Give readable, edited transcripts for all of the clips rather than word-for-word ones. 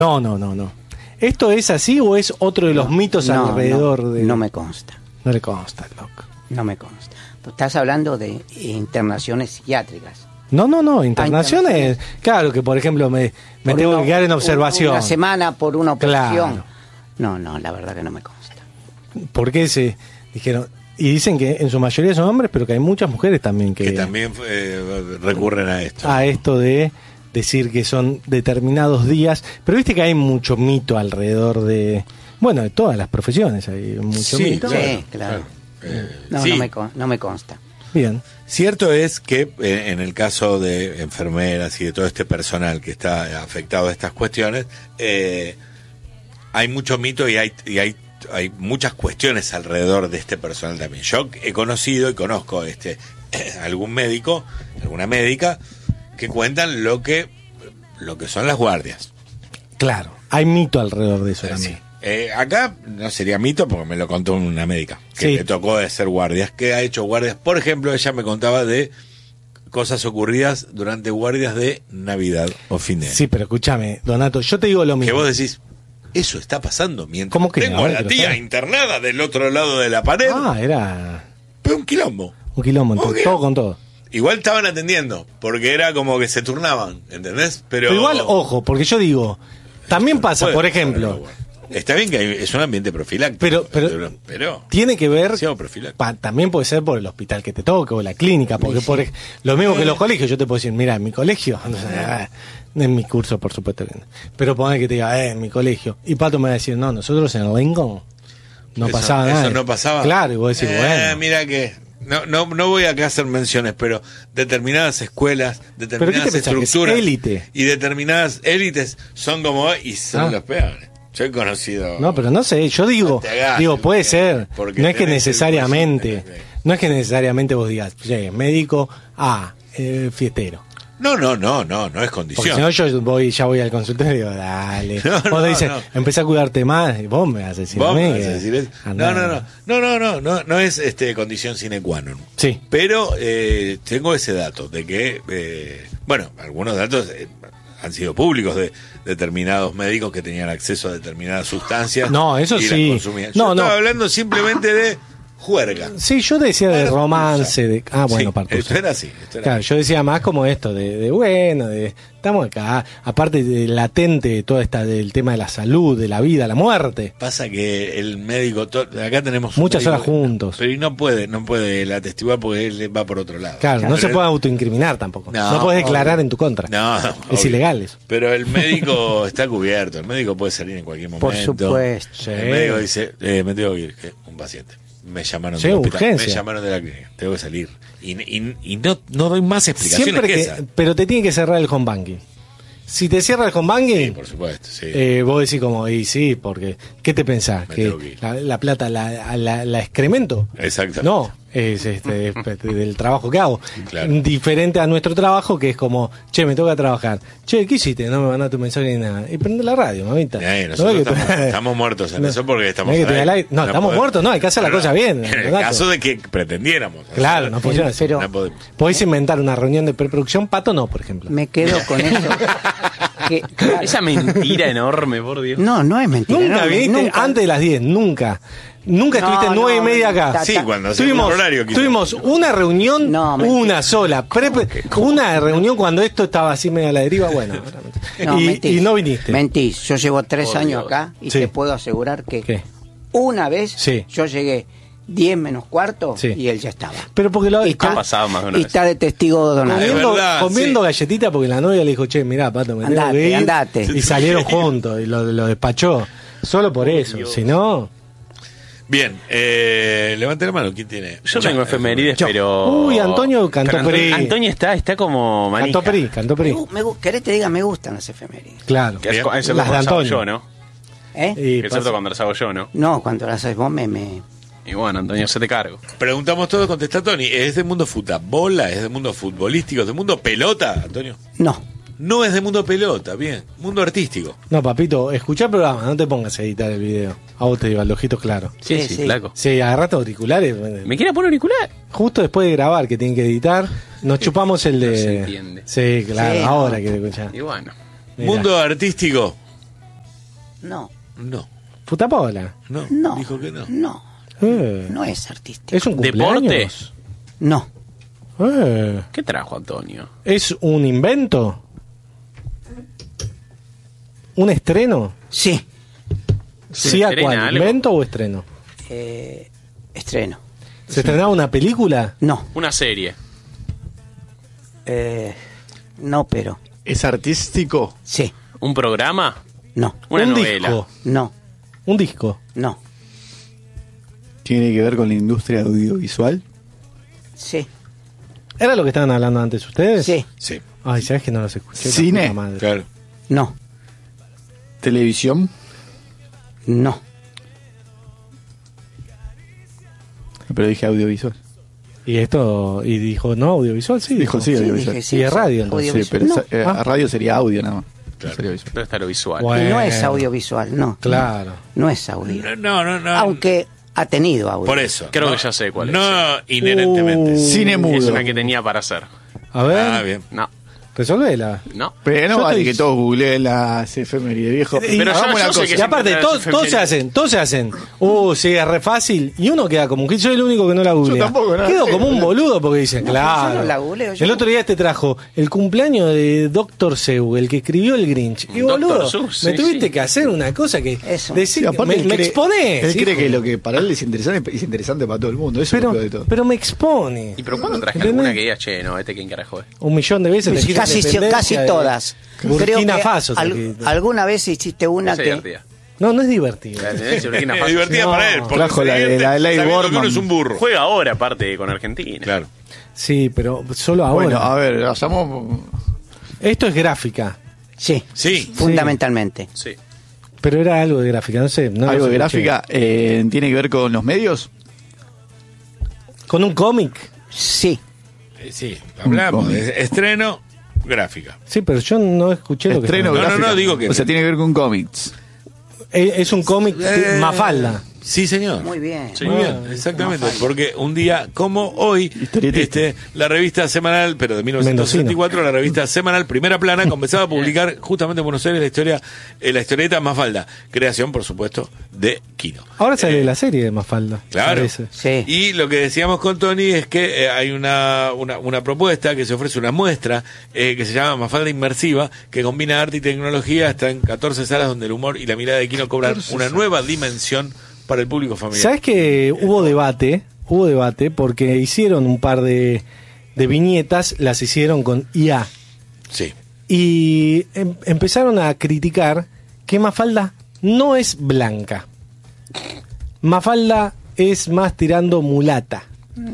No. ¿Esto es así o es otro de los mitos alrededor de...? No me consta. No le consta, loco. No me consta. Estás hablando de internaciones psiquiátricas. No, internaciones. Claro, que por ejemplo me tengo que quedar en observación. Una semana por una operación. Claro. No, la verdad que no me consta. ¿Por qué se dijeron? Y dicen que en su mayoría son hombres, pero que hay muchas mujeres también que también recurren a esto. A esto de decir que son determinados días. Pero viste que hay mucho mito alrededor de... Bueno, de todas las profesiones hay mucho mito. Sí, claro. No me consta. Bien. Cierto es que en el caso de enfermeras y de todo este personal que está afectado a estas cuestiones, hay mucho mito y hay muchas cuestiones alrededor de este personal también. Yo he conocido y conozco algún médico, alguna médica que cuentan lo que son las guardias. Claro, hay mito alrededor de eso también. Sí. Acá no sería mito porque me lo contó una médica que le tocó de hacer guardias, que ha hecho guardias. Por ejemplo, ella me contaba de cosas ocurridas durante guardias de Navidad o fin de año. Sí, pero escúchame, Donato, yo te digo lo mismo. Que vos decís, eso está pasando mientras ¿Cómo que tengo a la tía internada del otro lado de la pared. Era... Pero un quilombo. Todo con todo. Igual estaban atendiendo, porque era como que se turnaban, ¿entendés? Pero igual, ojo, porque yo digo, también pasa, por ejemplo... Está bien que es un ambiente profiláctico. Pero tiene que ver... También puede ser por el hospital que te toque o la clínica, porque lo mismo que los colegios, yo te puedo decir, mira, en mi colegio... En mi curso, por supuesto. Pero poner que te diga, en mi colegio. Y Pato me va a decir, no, nosotros en el Lincoln no pasaba nada. Eso no pasaba. Claro, y vos decís, bueno. Mira que... No voy acá a hacer menciones, pero determinadas escuelas, determinadas estructuras y determinadas élites son como y son los peores. Yo he conocido... No, pero no sé, yo digo puede ser. No es que necesariamente vos digas, médico, fiestero. No es condición. Porque si no, yo voy al consultorio y digo, dale. Vos dices, empecé a cuidarte más y vos me vas a decir. No es condición sine qua non. Sí. Pero tengo ese dato de que, algunos datos han sido públicos de determinados médicos que tenían acceso a determinadas sustancias. No, eso y sí. Las consumían. Yo estaba hablando simplemente de juerga. Sí, yo decía de romance, esto era así. Claro, yo decía más como esto, estamos acá, aparte de latente todo del tema de la salud, de la vida, la muerte. Pasa que el médico, acá tenemos muchas horas juntos. Pero no puede atestiguar porque él va por otro lado. Claro, no se puede autoincriminar tampoco. No puedes declarar en tu contra. Es ilegal eso. Pero el médico está cubierto, el médico puede salir en cualquier momento. Por supuesto. El médico dice, me tengo que ir, un paciente. Me llamaron del hospital, me llamaron de la clínica, tengo que salir. Y no doy más explicaciones que esa. Pero te tiene que cerrar el home banking. Si te cierra el home banking, sí, por supuesto, sí. Vos decís como, sí, porque ¿qué te pensás? ¿Que la plata la excremento? Exacto. No, es del trabajo que hago. Claro. Diferente a nuestro trabajo, que es como, me toca trabajar. ¿Qué hiciste? No me mandaste un mensaje ni nada. Y prende la radio, mamita. Nosotros estamos muertos en eso porque estamos estamos muertos, hay que hacer la cosa bien. En el caso de que pretendiéramos. Claro, no funciona así. Pero podés inventar una reunión de preproducción, Pato no, por ejemplo. Me quedo con eso. Esa mentira enorme, por Dios. No es mentira. Nunca viniste antes de las 10, nunca estuviste 9:30 acá. Sí, cuando tuvimos una reunión, una sola. Una reunión cuando esto estaba así medio a la deriva, y no viniste. Mentís, yo llevo 3 años acá y te puedo asegurar que una vez yo llegué 10 menos cuarto y él ya estaba. Pero porque ha pasado más de una vez. Está de testigo Donado. Comiendo galletita porque la novia le dijo, mirá, Pato, andate. Y salieron juntos y lo despachó. Solo por eso, si no... Bien, levante la mano, ¿quién tiene? Yo tengo efemérides, pero... Uy, Antonio cantó PRI. Antonio está como manija. Cantó PRI. ¿Querés te diga? Me gustan las efemérides. Claro. Eso las de Antonio. Yo, ¿no? Excepto cuando las hago yo, ¿no? No, cuando las haces vos Y bueno, Antonio, se te cargo. Preguntamos todo, contesta Tony. ¿Es del mundo futabola? ¿Es del mundo futbolístico? ¿Es del mundo pelota, Antonio? No es de mundo pelota, bien. Mundo artístico. No, papito, escuchá el programa, no te pongas a editar el video. A vos te digo, al ojito claro. Sí, flaco. Sí, agarrate auriculares. ¿Me quiere poner auricular? Justo después de grabar, que tienen que editar, nos chupamos el de... No se entiende. Sí, claro, ahora que te escuchás. Y bueno. Mundo artístico. No. No. ¿Futapola? No. Dijo que no. No. No es artístico. ¿Es un cumpleaños? ¿Deporte? No. ¿Qué trajo Antonio? ¿Es un invento? ¿Un estreno? Sí. ¿Sí a cuál? algo? ¿Invento o estreno? Estreno. ¿Se estrenaba una película? No. Una serie. No, pero. ¿Es artístico? Sí. ¿Un programa? No. ¿Una ¿Un novela? disco? No. ¿Un disco? No. ¿Tiene que ver con la industria audiovisual? Sí. ¿Era lo que estaban hablando antes ustedes? Sí. Sí. Ay, ¿sabes que no los escuché? La ¿Cine? puta madre. Claro. No. ¿Televisión? No. Pero dije audiovisual. Y dijo, no, audiovisual, sí. Dijo sí, audiovisual. dije sí, Y de radio, Sí, entonces. pero No. radio sería audio nada más. Claro. Sería visual. ¿Dónde está lo visual? Bueno. Y no es audiovisual, no. Claro. No es audio. No. Aunque ha tenido audio. Por eso. Creo no, que ya sé cuál es. No, inherentemente. Cine mudo. Es una que tenía para hacer. A ver, Ah, bien. No. resolvela. No. Pero no Yo vale estoy- que todos googleen las efemérides, viejo. Pero Hagamos yo una sé cosa. que Y aparte, siempre todos se hacen. Sí, es re fácil. Y uno queda como un... Soy el único que no la googlea. tampoco, no la Quedo sé, como un boludo porque dicen, No, claro. yo no la googleo, yo el no. otro día te trajo el cumpleaños de Dr. Seuss, el que escribió el Grinch. Y Dr. boludo, Seuss, me sí, tuviste sí. que hacer una cosa que... Eso. Decir, Sí, aparte me él cree- exponés. Él cree hijo. que lo que para él es interesante para todo el mundo. Eso es lo peor de todo. pero me expone. ¿Y pero cuándo traje ¿Entendés? alguna que diga, che, no, ¿qué carajo es? 1.000.000 de veces. trajiste Casi Independencia de todas. Burkina Creo que Faso. alguna vez hiciste una Esa es que... divertida. No es divertido. La tendencia de Burkina Es Faso. divertida No. para él. porque Trajo la se de divierte la ley sabiendo que Borman. uno es un burro. Juega ahora, aparte, con Argentina. Claro. Sí, pero solo ahora. Bueno, a ver, hagamos. Esto es gráfica. Sí. Sí. Fundamentalmente. Sí. Pero era algo de gráfica, no sé. No algo lo de escuché. gráfica. ¿Tiene que ver con los medios? ¿Con un cómic? Sí. Sí, hablamos Un de estreno, gráfica. Sí, pero yo no escuché lo que Estreno estaba- gráfica. digo que O sea, tiene que ver con cómics. Es un cómic Mafalda. Sí, señor. Muy bien. Muy bien, exactamente. Porque un día como hoy, Historietista. la revista semanal, pero de 1964, la revista semanal Primera Plana, comenzaba a publicar justamente en Buenos Aires la historieta Mafalda. Creación, por supuesto, de Quino. Ahora sale la serie de Mafalda. Claro. parece. Sí. Y lo que decíamos con Tony es que hay una propuesta que se ofrece, una muestra que se llama Mafalda Inmersiva, que combina arte y tecnología. Está en 14 salas donde el humor y la mirada de Quino cobran una nueva dimensión para el público familiar. ¿Sabes que hubo debate? Hubo debate porque hicieron un par de viñetas, las hicieron con IA. Sí. Y empezaron a criticar que Mafalda no es blanca. Mafalda es más tirando mulata.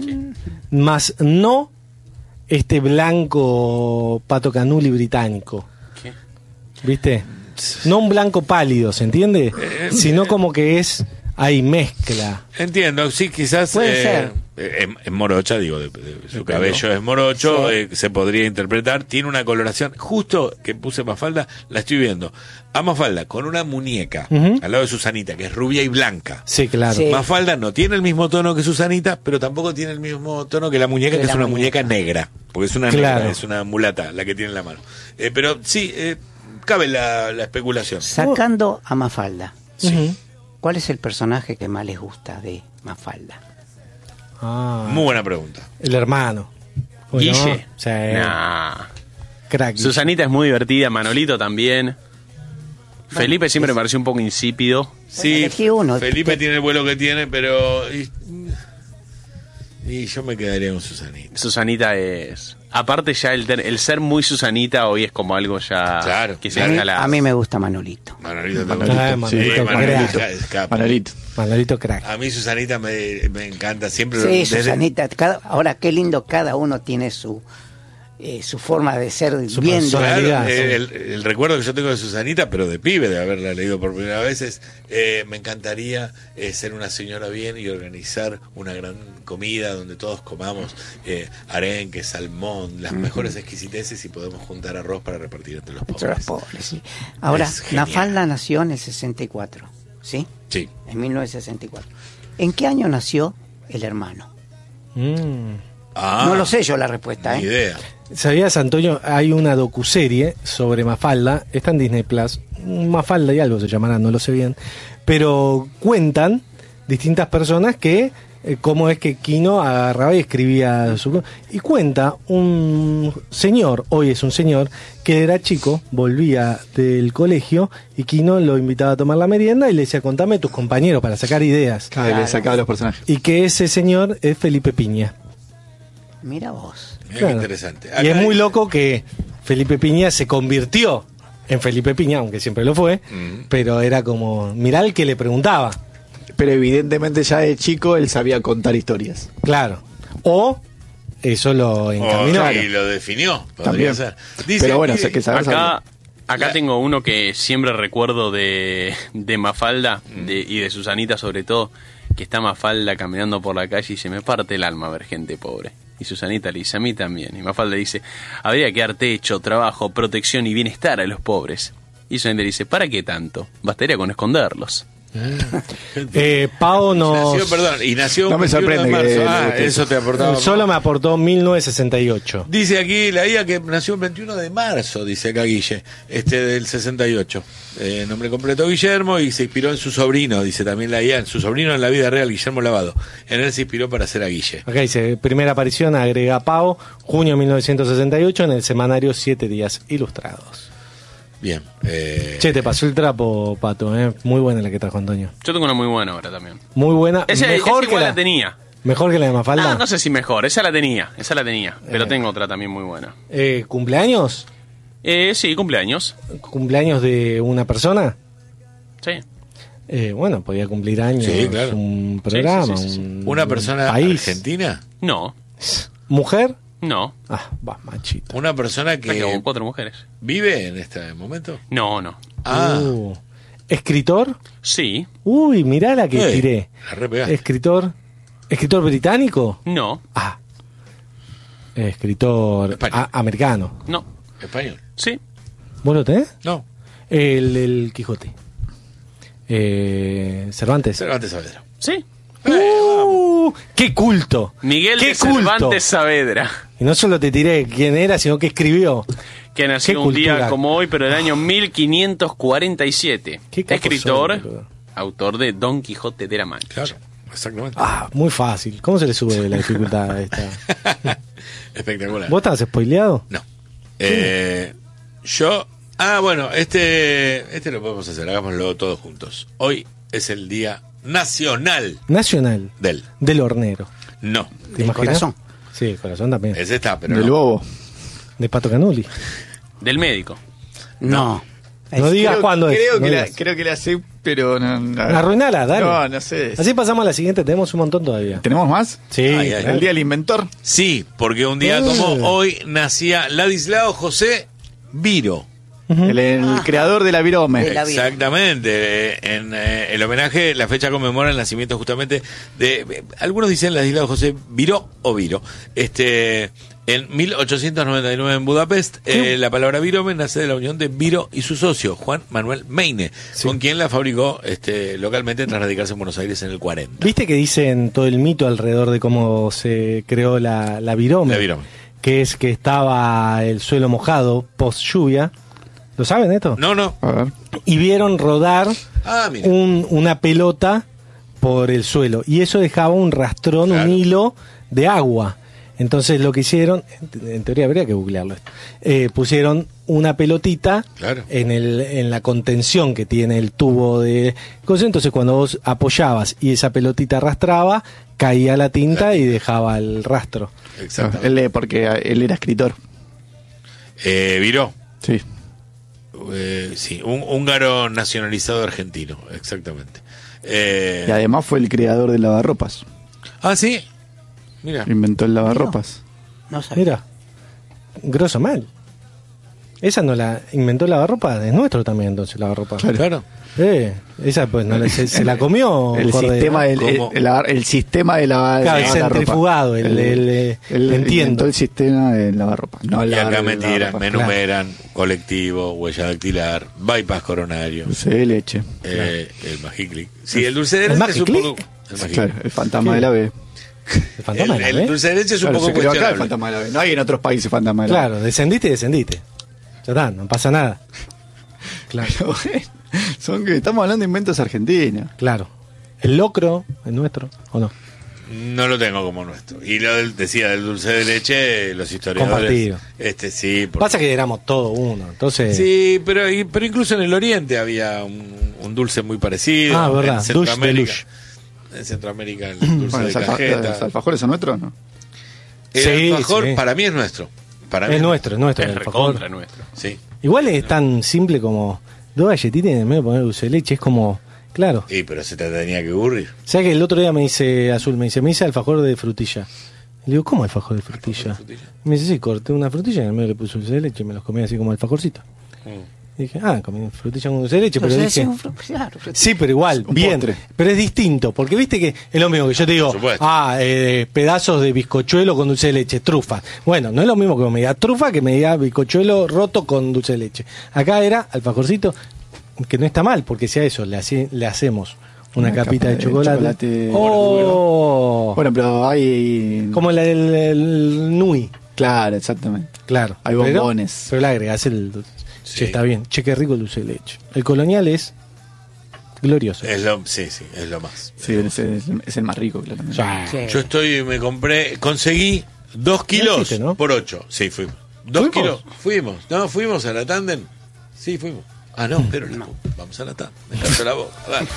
Más no este blanco Pato Canuli británico. ¿Qué? ¿Viste? No un blanco pálido, ¿se entiende? Sino como que es... Hay mezcla. Entiendo, sí, quizás Puede ser. Es morocha, digo, su cabello es morocho, se podría interpretar, tiene una coloración, justo que puse Mafalda, la estoy viendo, a Mafalda con una muñeca Ujú. al lado de Susanita, que es rubia y blanca. Sí, claro. Sí. Mafalda no tiene el mismo tono que Susanita, pero tampoco tiene el mismo tono que la muñeca, Que que es la una muñeca. muñeca negra, porque es una Claro. negra, es una mulata la que tiene en la mano. Pero sí, cabe la especulación. Sacando a Mafalda, Ujú. ¿cuál es el personaje que más les gusta de Mafalda? Ah, Muy buena pregunta. el hermano. Bueno, Guille. sí. Nah. Crack. Susanita es muy divertida, Manolito también. Felipe siempre me pareció un poco insípido. Sí, elegí uno. Felipe tiene el vuelo que tiene, pero... Y yo me quedaría con Susanita. Susanita es... Aparte ya el ser muy Susanita hoy es como algo ya... Claro, que se claro. escala. A mí me gusta Manolito. Manolito Manolito, sí, Manolito, Manolito crack. escapa. Manolito. Manolito crack. A mí Susanita me encanta siempre. Sí, desde- Susanita. Ahora, qué lindo, cada uno tiene su forma de ser Su viendo. personalidad. Claro, sí. el recuerdo que yo tengo de Susanita, pero de pibe, de haberla leído por primera vez, es me encantaría ser una señora bien y organizar una gran comida donde todos comamos arenque, salmón, las mejores exquisiteces y podemos juntar arroz para repartir entre los Entre los pobres. pobres, sí. Ahora, Es genial. Mafalda nació en el 64, ¿sí? Sí. En 1964. ¿En qué año nació el hermano? No lo sé yo la respuesta, Ni ¿eh? idea. ¿Sabías, Antonio? Hay una docuserie sobre Mafalda, está en Disney Plus, Mafalda y algo se llamará, no lo sé bien, pero cuentan distintas personas que cómo es que Quino agarraba y escribía y cuenta un señor, hoy es un señor, que era chico, volvía del colegio y Quino lo invitaba a tomar la merienda y le decía, contame tus compañeros para sacar ideas. Claro, le sacaba los personajes. Y que ese señor es Felipe Piña. Mira vos. Mira Claro. qué interesante. Y es muy loco que Felipe Piña se convirtió en Felipe Piña, aunque siempre lo fue, pero era como, mirá el que le preguntaba. Pero evidentemente ya de chico él sabía contar historias. Claro. O eso lo encaminó. Y lo definió. También. Ser. Dice, pero bueno, sé que saber Acá tengo uno que siempre recuerdo de Mafalda y de Susanita sobre todo, que está Mafalda caminando por la calle y se me parte el alma ver gente pobre. Y Susanita le dice, a mí también. Y Mafalda dice, habría que dar techo, trabajo, protección y bienestar a los pobres. Y Susanita le dice, ¿para qué tanto? Bastaría con esconderlos. Pau nos... nació no me sorprende marzo. Eso te aportaba. Solo me aportó 1968. Dice aquí la IA que nació el 21 de marzo, dice acá Guille, del 68. Nombre completo Guillermo, y se inspiró en su sobrino, dice también la IA, en su sobrino en la vida real, Guillermo Lavado. En él se inspiró para hacer a Guille. Acá dice, primera aparición, agrega Pau, junio 1968, en el semanario 7 Días Ilustrados. Bien. Che, te pasó el trapo, Pato, muy buena la que trajo Antonio. Yo tengo una muy buena ahora también. Muy buena. Mejor que la tenía. ¿Mejor que la de Mafalda? No sé si mejor, esa la tenía, pero tengo otra también muy buena. ¿Cumpleaños? Sí, cumpleaños. ¿Cumpleaños de una persona? Sí. Bueno, podía cumplir años, sí, claro. un programa, sí. ¿Una persona argentina? No. ¿Mujer? No. Ah, va, machito. ¿Una persona que... Tengo 4 mujeres. ¿Vive en este momento? No. ¿Escritor? Sí. Uy, mirá la que tiré. La repegaste. ¿Escritor británico? No. Escritor americano. No. ¿Español? Sí. ¿Vos lo tenés? No. El Quijote. Cervantes. Cervantes Saavedra. Sí. ¡Qué culto! Miguel de Cervantes Saavedra. Y no solo te tiré quién era, sino que escribió. Que nació un día como hoy, pero el año 1547. Escritor, autor de Don Quijote de la Mancha. Claro, exactamente. Muy fácil. ¿Cómo se le sube la dificultad a esta? Espectacular. ¿Vos estabas spoileado? No. Yo... bueno, este lo podemos hacer, hagámoslo todos juntos. Hoy es el día nacional del hornero. No. ¿Del corazón? Sí, el corazón también. Ese está, pero del bobo. De Pato Canuli. Del médico. No digas cuándo es. Creo que la sé, pero no. Arruinala, dale. No sé. Así pasamos a la siguiente, tenemos un montón todavía. ¿Tenemos más? Sí. ¿El día del inventor? Sí, porque un día como hoy nacía Ladislao José Viro. El creador de la virome. Exactamente. En el homenaje, la fecha conmemora el nacimiento justamente de... algunos dicen Ladislao José Viro o Viro. En 1899 en Budapest, la palabra virome nace de la unión de Viro y su socio, Juan Manuel Meine, con quien la fabricó localmente tras radicarse en Buenos Aires en el 40. ¿Viste que dicen todo el mito alrededor de cómo se creó la virome? La virome. Que es que estaba el suelo mojado post lluvia. ¿Lo saben esto? No. A ver. Y vieron rodar una pelota por el suelo. Y eso dejaba un rastrón, un hilo de agua. Entonces lo que hicieron, en teoría habría que googlearlo, pusieron una pelotita en la contención que tiene el tubo de cosa. Entonces cuando vos apoyabas y esa pelotita arrastraba, caía la tinta y dejaba el rastro. Exacto. Porque él era escritor. Viró. Sí. Sí, un húngaro nacionalizado argentino, exactamente. Y además fue el creador del lavarropas. Sí. Mira. Inventó el lavarropas. No sabía. Mira. Grosso mal. Esa no la inventó el lavarropas, es nuestro también entonces el lavarropas. Claro. Esa pues no se la comió. El sistema de lavar. Claro, el centrifugado, entiendo el sistema de lavarropas. No, y acá me tiran, me enumeran colectivo, huella dactilar, bypass coronario, dulce de leche, el Magiclick. Sí, el dulce de leche es un poco. El fantasma de la B. El dulce de leche es un poco cuestionable. Acá el fantasma de la B. No hay en otros países fantasma de la B. Claro, descendiste. Ya está, no pasa nada. Claro. Pero, estamos hablando de inventos argentinos. Claro. ¿El locro es nuestro o no? No lo tengo como nuestro. Y decía del dulce de leche, los historiadores. Compartido. Sí. Pasa que éramos todo uno, entonces. Sí, pero incluso en el Oriente había un dulce muy parecido. Ah, verdad. En Centroamérica. En Centroamérica el dulce de cajeta. ¿Los alfajores son nuestros o no? El alfajor para mí es nuestro. Es nuestro. Es recontra nuestro. Sí. Igual es tan simple como 2 galletitas y en el medio poner dulce de leche, es como. Claro. Sí, pero se te tenía que ocurrir. ¿Sabes que el otro día me dice alfajor de frutilla? Y le digo, ¿cómo alfajor de frutilla? Y me dice, sí, corté una frutilla y en el medio le puse dulce de leche y me los comí así como alfajorcito. Y dije, comí frutilla con dulce de leche, pero dije... Sí, pero igual, bien. Postre. Pero es distinto, porque viste que es lo mismo que yo te digo, pedazos de bizcochuelo con dulce de leche, trufa. Bueno, no es lo mismo que me diga trufa que me diga bizcochuelo roto con dulce de leche. Acá era alfajorcito, que no está mal, porque sea eso, le hacemos una capita de chocolate. ¡Oh! Bueno, pero hay... Como el Nui. Claro, exactamente. Claro. Hay bombones. Pero le agregás el... Sí. Che, está bien. Che, qué rico el dulce de leche. El Colonial es glorioso. Es lo más. Sí, es el más rico, claramente. Yo conseguí 2 kilos ¿no? por 8. Sí, fuimos. 2 kilos. Fuimos. No, fuimos a la Tandem. Sí, fuimos. Ah, no, pero no. Vamos a la Tandem. Me cayó la boca. Dale.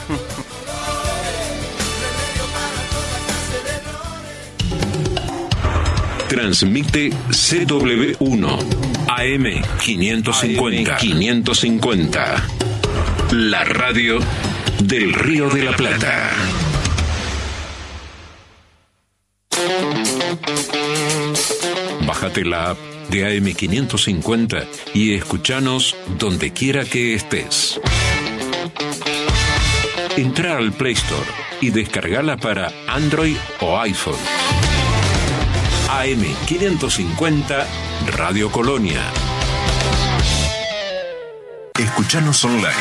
Transmite CW1 AM 550. La radio del Río de la Plata. Bájate la app de AM 550 y escuchanos donde quiera que estés. Entra al Play Store y descargala para Android o iPhone. AM 550 Radio Colonia. Escuchanos online.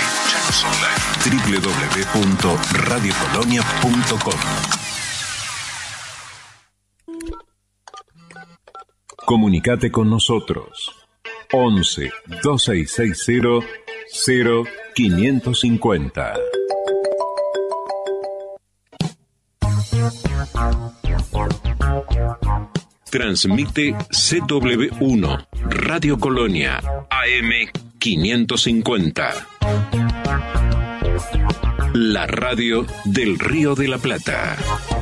www.radiocolonia.com. Comunicate con nosotros. 11 2660 0550. Transmite CW1 Radio Colonia AM 550. La radio del Río de la Plata.